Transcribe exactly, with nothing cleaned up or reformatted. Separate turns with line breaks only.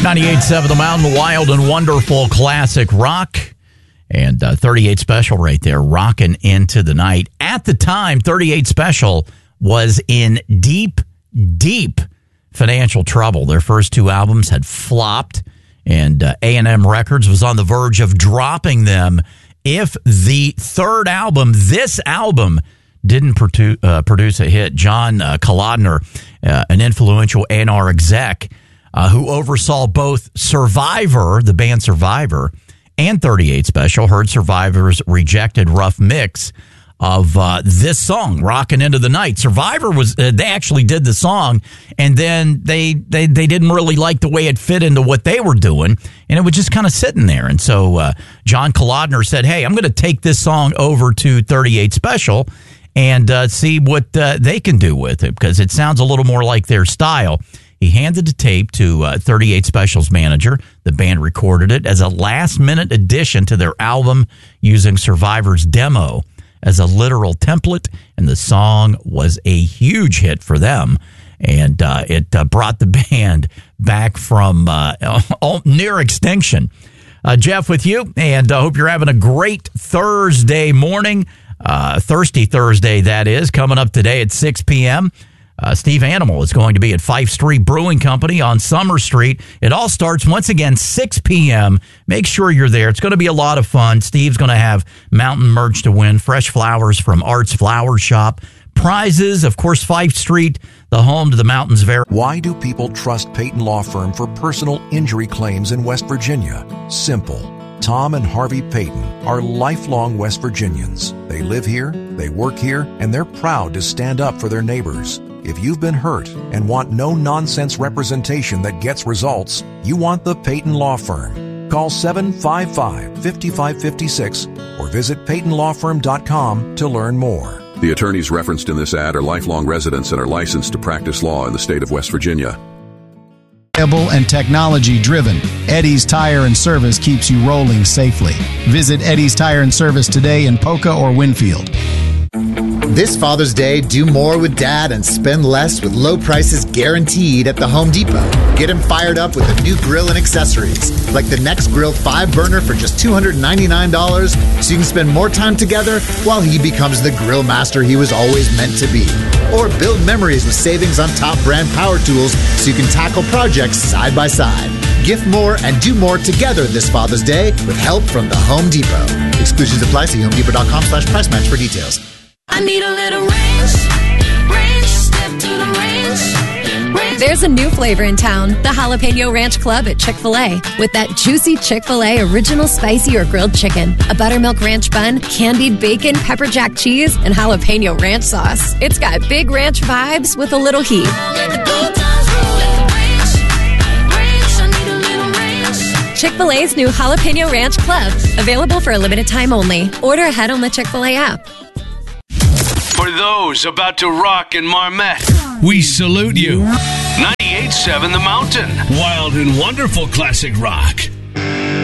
ninety-eight point seven The Mountain, wild and wonderful classic rock. And uh, thirty-eight Special right there, rocking into the night. At the time, thirty-eight Special was in deep, deep financial trouble. Their first two albums had flopped, and uh, A and M Records was on the verge of dropping them if the third album, this album, didn't produ- uh, produce a hit. John uh, Kalodner, uh, an influential A and R exec, uh, who oversaw both Survivor, the band Survivor, and thirty-eight Special, heard Survivor's rejected rough mix of uh, this song, Rockin' Into the Night. Survivor was, uh, they actually did the song, and then they, they, they didn't really like the way it fit into what they were doing, and it was just kind of sitting there. And so uh, John Kalodner said, hey, I'm going to take this song over to thirty-eight Special and uh, see what uh, they can do with it, because it sounds a little more like their style. He handed the tape to uh, thirty-eight Special's manager. The band recorded it as a last-minute addition to their album using Survivor's demo as a literal template, and the song was a huge hit for them. And uh, it uh, brought the band back from uh, all, near extinction. Uh, Jeff, with you, and I uh, hope you're having a great Thursday morning. Uh, Thirsty Thursday, that is, coming up today at six p.m. Uh, Steve Animal is going to be at Fife Street Brewing Company on Summer Street. It all starts, once again, six p.m. Make sure you're there. It's going to be a lot of fun. Steve's going to have mountain merch to win, fresh flowers from Art's Flower Shop, prizes, of course, Fife Street, the home to the Mountains Very.
Why do people trust Peyton Law Firm for personal injury claims in West Virginia? Simple. Tom and Harvey Peyton are lifelong West Virginians. They live here, they work here, and they're proud to stand up for their neighbors. If you've been hurt and want no-nonsense representation that gets results, you want the Peyton Law Firm. Call seven five five, five five five six or visit peyton law firm dot com to learn more.
The attorneys referenced in this ad are lifelong residents and are licensed to practice law in the state of West Virginia.
And technology-driven, Eddie's Tire and Service keeps you rolling safely. Visit Eddie's Tire and Service today in Poca or Winfield.
This Father's Day, do more with Dad and spend less with low prices guaranteed at the Home Depot. Get him fired up with a new grill and accessories, like the Next Grill five burner for just two hundred ninety-nine dollars, so you can spend more time together while he becomes the grill master he was always meant to be. Or build memories with savings on top brand power tools so you can tackle projects side by side. Gift more and do more together this Father's Day with help from the Home Depot. Exclusions apply. See home depot dot com slash price match for details.
I need a little ranch, ranch, step to the ranch, ranch.
There's a new flavor in town, the Jalapeno Ranch Club at Chick-fil-A. With that juicy Chick-fil-A original spicy or grilled chicken, a buttermilk ranch bun, candied bacon, pepper jack cheese, and jalapeno ranch sauce. It's got big ranch vibes with a little heat.
Let the good times roll, let the ranch, ranch, I need a little ranch.
Chick-fil-A's new Jalapeno Ranch Club, available for a limited time only. Order ahead on the Chick-fil-A app.
For those about to rock in Marmette, we salute you. ninety-eight point seven The Mountain. Wild and wonderful classic rock.